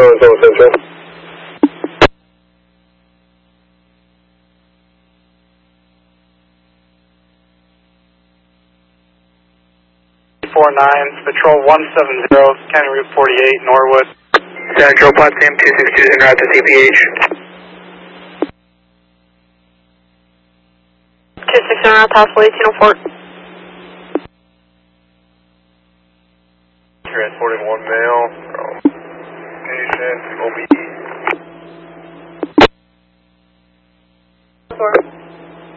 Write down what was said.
Zone Central. 49, Patrol 170, County Route 48, Norwood. Central, Potsdam 262 is en route to CPH. 26 en route, possible 1804. Transporting 1 male from patient OBE.